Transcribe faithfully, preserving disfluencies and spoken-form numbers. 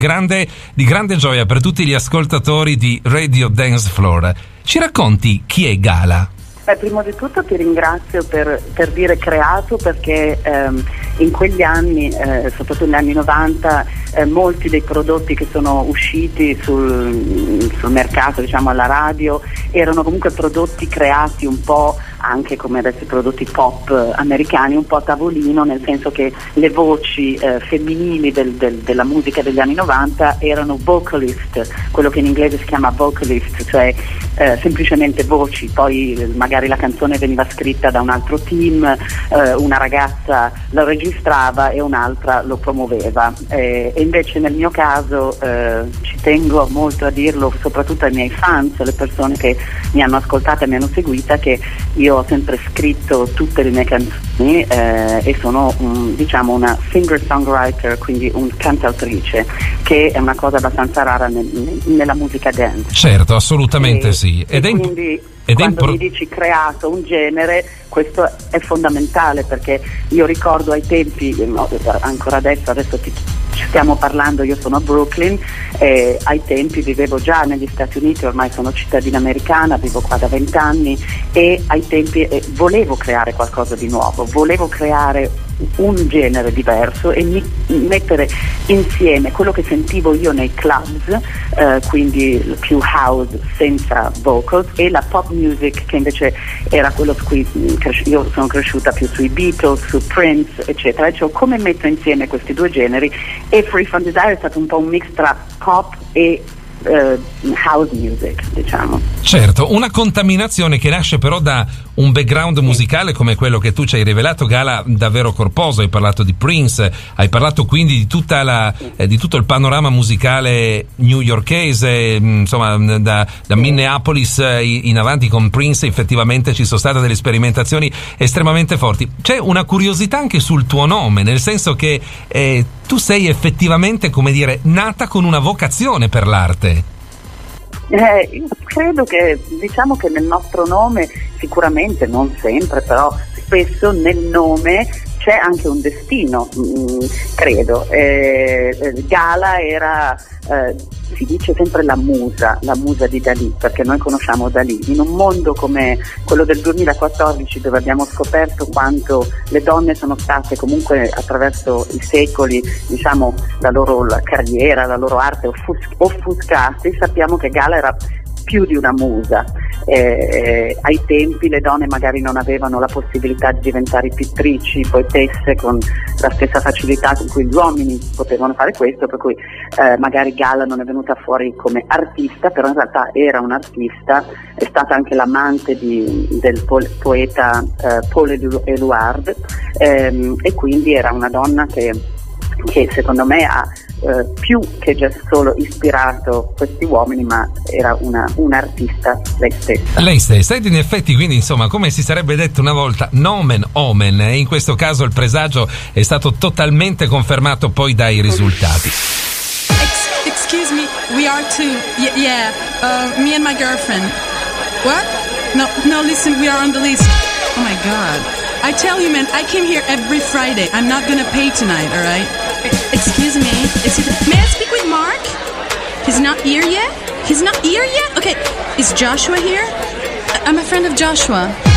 Grande, di grande gioia per tutti gli ascoltatori di Radio Dance Floor. Ci racconti chi è Gala? Beh, prima di tutto ti ringrazio per, per dire creato, perché ehm, in quegli anni, eh, soprattutto negli anni novanta, eh, molti dei prodotti che sono usciti sul, sul mercato, diciamo alla radio, erano comunque prodotti creati un po' anche come adesso i prodotti pop eh, americani, un po' a tavolino, nel senso che le voci eh, femminili del, del, della musica degli anni novanta erano vocalist, quello che in inglese si chiama vocalist, cioè eh, semplicemente voci. Poi eh, magari la canzone veniva scritta da un altro team, eh, una ragazza lo registrava e un'altra lo promuoveva, eh, e invece nel mio caso eh, ci tengo molto a dirlo soprattutto ai miei fans, alle persone che mi hanno ascoltata e mi hanno seguita, che io ho sempre scritto tutte le mie canzoni eh, e sono un, diciamo una singer songwriter, quindi un cantautrice, che è una cosa abbastanza rara nel, nella musica dance. Certo, assolutamente e, sì. Ed e è quindi imp- ed quando è impor- mi dici creato un genere, questo è fondamentale, perché io ricordo ai tempi, no, ancora adesso, adesso ti stiamo parlando, io sono a Brooklyn, eh, ai tempi vivevo già negli Stati Uniti, ormai sono cittadina americana, vivo qua da vent'anni, e ai tempi eh, volevo creare qualcosa di nuovo, volevo creare un genere diverso e mi, mettere insieme quello che sentivo io nei clubs, eh, quindi più house senza vocals, e la pop music che invece era quello su cui cres- io sono cresciuta più sui Beatles, su Prince, eccetera. E cioè, come metto insieme questi due generi, e Free From Desire è stato un po' un mix tra pop e Uh, house music, diciamo. Certo, una contaminazione che nasce però da un background musicale come quello che tu ci hai rivelato, Gala, davvero corposo. Hai parlato di Prince, hai parlato quindi di tutta la eh, di tutto il panorama musicale newyorkese, insomma da, da Minneapolis eh, in avanti. Con Prince effettivamente ci sono state delle sperimentazioni estremamente forti. C'è una curiosità anche sul tuo nome, nel senso che eh, tu sei effettivamente, come dire, nata con una vocazione per l'arte. Eh, io credo che, diciamo che nel nostro nome, sicuramente non sempre, però spesso nel nome c'è anche un destino, mh, credo. Eh, Gala era, eh, si dice sempre la musa, la musa di Dalì, perché noi conosciamo Dalì. In un mondo come quello del duemilaquattordici, dove abbiamo scoperto quanto le donne sono state comunque attraverso i secoli, diciamo, la loro la carriera, la loro arte offus- offuscate, sappiamo che Gala era più di una musa. Eh, ai tempi le donne magari non avevano la possibilità di diventare pittrici, poetesse con la stessa facilità con cui gli uomini potevano fare questo, per cui eh, magari Gala non è venuta fuori come artista, però in realtà era un'artista, è stata anche l'amante di, del po- poeta eh, Paul Éluard, ehm, e quindi era una donna che, che secondo me ha Uh, più che già solo ispirato questi uomini, ma era una, un'artista lei stessa. Lei stessa, ed in effetti, quindi, insomma, come si sarebbe detto una volta, nomen omen, e in questo caso il presagio è stato totalmente confermato poi dai risultati. Ex- excuse me, we are two. Y- yeah, uh, me and my girlfriend. What? No, no, listen, we are on the list. Oh my God. I tell you, man, I came here every Friday. I'm not gonna pay tonight, all right? Excuse me, is he, may I speak with Mark? He's not here yet? He's not here yet? Okay, is Joshua here? I'm a friend of Joshua.